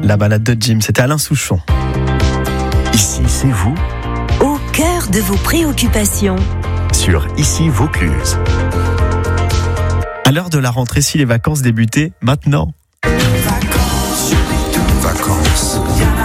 La balade de Jim, c'était Alain Souchon. Ici, c'est vous, Au cœur de vos préoccupations. sur Ici Vaucluse. À l'heure de la rentrée, si les vacances débutaient maintenant. Vacances.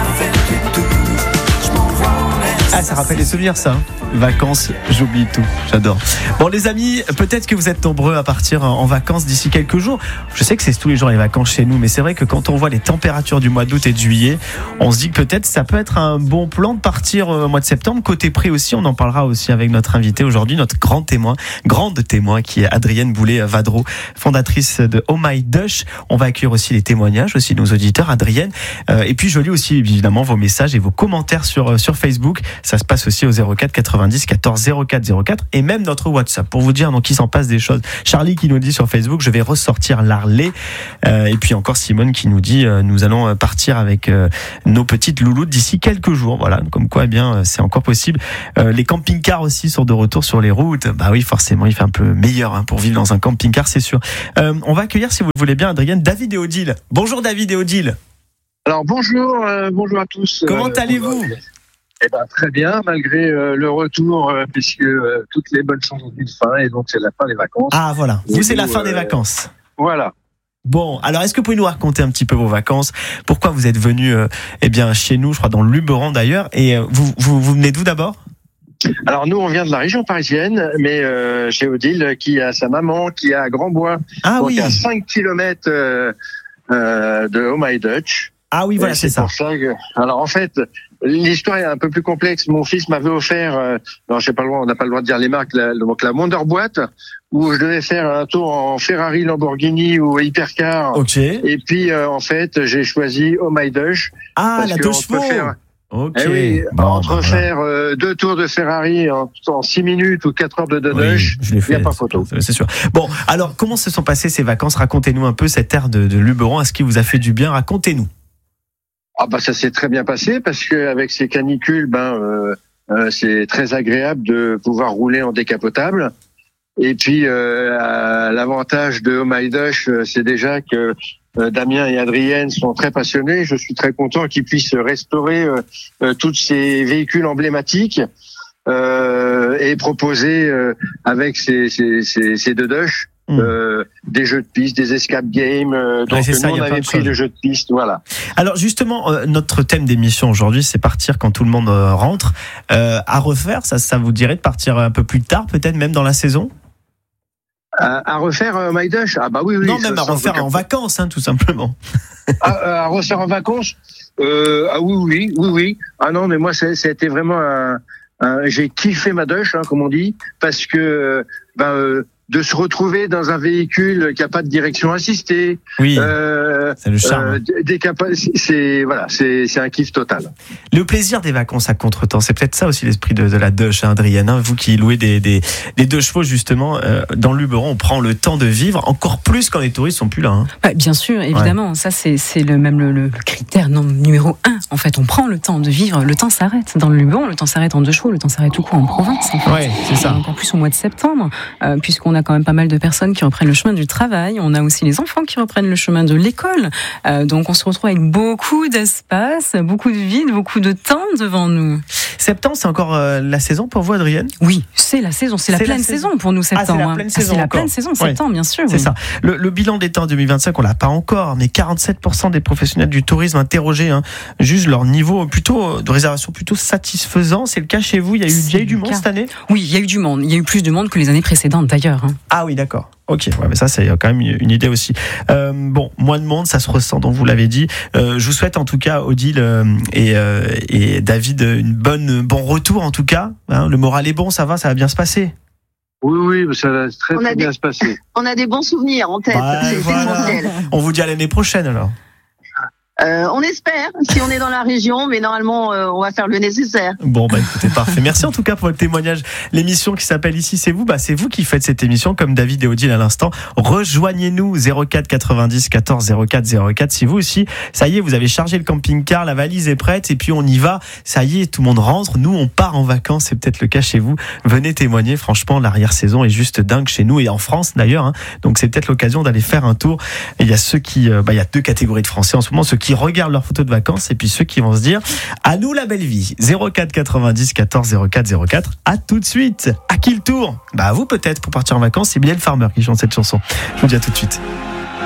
Ah, ça rappelle les souvenirs, ça. Vacances, j'oublie tout. J'adore. Bon, les amis, peut-être que vous êtes nombreux à partir en vacances d'ici quelques jours. Je sais que c'est tous les jours les vacances chez nous, mais c'est vrai que quand on voit les températures du mois d'août et de juillet, on se dit que peut-être ça peut être un bon plan de partir au mois de septembre. Côté prix aussi, on en parlera aussi avec notre invité aujourd'hui, notre grande témoin, qui est Adrienne Boulet-Vadreau, fondatrice de Oh My Dush. On va accueillir aussi les témoignages aussi de nos auditeurs, Adrienne. Et puis je lis aussi évidemment vos messages et vos commentaires sur Facebook. Ça se passe aussi au 04 90 14 04 04 et même notre WhatsApp pour vous dire donc il s'en passe des choses. Charlie qui nous dit sur Facebook, je vais ressortir l'Arlet. Et puis encore Simone qui nous dit nous allons partir avec nos petites louloutes d'ici quelques jours. Voilà, comme quoi eh bien c'est encore possible. Les camping-cars aussi sont de retour sur les routes. Bah oui, forcément, il fait un peu meilleur pour vivre dans un camping-car, c'est sûr. On va accueillir, si vous le voulez bien, Adrienne, David et Odile. Bonjour David et Odile. Alors bonjour à tous. Comment allez-vous ? Eh ben très bien, malgré le retour, puisque toutes les bonnes choses ont une fin, et donc c'est la fin des vacances. Ah voilà, vous c'est la fin des vacances. Voilà. Bon, alors est-ce que vous pouvez nous raconter un petit peu vos vacances ? Pourquoi vous êtes venu chez nous, je crois dans le Luberon d'ailleurs, et vous venez d'où d'abord ? Alors nous on vient de la région parisienne, mais chez Odile qui a sa maman qui est à Grandbois, donc à 5 km de Oh My Dutch. Ah oui, voilà, c'est ça. Pour ça que... Alors en fait, l'histoire est un peu plus complexe. Mon fils m'avait offert, non, je sais pas le droit, on n'a pas le droit de dire les marques, donc la Wonder Boîte, où je devais faire un tour en Ferrari, Lamborghini ou Hypercar. Ok. Et puis en fait, j'ai choisi Oh My Dush. Ah, la 2 chevaux. Ok. Faire 2 tours de Ferrari en 6 minutes ou 4 heures de Dush, il n'y a pas photo. C'est sûr. Bon, alors comment se sont passées ces vacances ? Racontez-nous un peu cette ère de Luberon. Est-ce qui vous a fait du bien ? Racontez-nous. Ah bah ça s'est très bien passé parce que avec ces canicules, c'est très agréable de pouvoir rouler en décapotable. Et puis l'avantage de Oh My Dush, c'est déjà que Damien et Adrienne sont très passionnés. Je suis très content qu'ils puissent restaurer tous ces véhicules emblématiques et proposer avec ces 2 Dush des jeux de piste, des escape games. Donc nous on avait pris le jeu de piste, voilà. Alors justement, notre thème d'émission aujourd'hui, c'est partir quand tout le monde rentre. À refaire, ça vous dirait de partir un peu plus tard, peut-être même dans la saison ? À refaire My Dush ? Ah bah oui. Non, même à refaire en vacances, tout simplement. À refaire en vacances ? Ah oui. Ah non, mais moi ça a été vraiment j'ai kiffé ma Dush, comme on dit, parce que de se retrouver dans un véhicule qui a pas de direction assistée. Oui. C'est le charme. C'est un kiff total. Le plaisir des vacances à contretemps, c'est peut-être ça aussi l'esprit de la Dush, Adrienne. Vous qui louez des 2 chevaux justement dans le Luberon, on prend le temps de vivre encore plus quand les touristes sont plus là. Bien sûr, évidemment. Ouais. Ça c'est le critère numéro 1. En fait, on prend le temps de vivre. Le temps s'arrête dans le Luberon. Le temps s'arrête en 2 chevaux. Le temps s'arrête tout court en province. En fait. Ouais, c'est ça. Encore plus au mois de septembre, puisqu'on a quand même pas mal de personnes qui reprennent le chemin du travail. On a aussi les enfants qui reprennent le chemin de l'école. Donc on se retrouve avec beaucoup d'espace, beaucoup de vide, beaucoup de temps devant nous. Septembre, c'est encore la saison pour vous, Adrienne ? Oui, c'est la saison. C'est la pleine saison pour nous, septembre. C'est la pleine saison. C'est la pleine saison, septembre, bien sûr. C'est ça. Le bilan d'été en 2025, on l'a pas encore, mais 47% des professionnels du tourisme interrogés jugent leur niveau de réservation plutôt satisfaisant. C'est le cas chez vous ? Il y a eu du monde cette année ? Oui, il y a eu du monde. Il y a eu plus de monde que les années précédentes, d'ailleurs. Ah oui, d'accord. Ok, mais ça c'est quand même une idée aussi. Moins de monde, ça se ressent, donc vous l'avez dit. Je vous souhaite en tout cas, Odile et David, bon retour en tout cas. Le moral est bon, ça va bien se passer. Oui, ça va très bien se passer. On a des bons souvenirs en tête, c'est essentiel. On vous dit à l'année prochaine alors. On espère, si on est dans la région, mais normalement, on va faire le nécessaire. Bon, écoutez, parfait. Merci en tout cas pour votre témoignage. L'émission qui s'appelle Ici, c'est vous. C'est vous qui faites cette émission, comme David et Odile à l'instant. Rejoignez-nous 04 90 14 04 04. Si vous aussi, ça y est, vous avez chargé le camping-car, la valise est prête, et puis on y va. Ça y est, tout le monde rentre. Nous, on part en vacances. C'est peut-être le cas chez vous. Venez témoigner. Franchement, l'arrière-saison est juste dingue chez nous et en France d'ailleurs. Donc c'est peut-être l'occasion d'aller faire un tour. Et il y a il y a 2 catégories de Français en ce moment. Ceux qui qui regardent leurs photos de vacances et puis ceux qui vont se dire à nous la belle vie. 04 90 14 04 04. À tout de suite. À qui le tour ? À vous peut-être pour partir en vacances. C'est Mylène Farmer qui chante cette chanson. Je vous dis à tout de suite.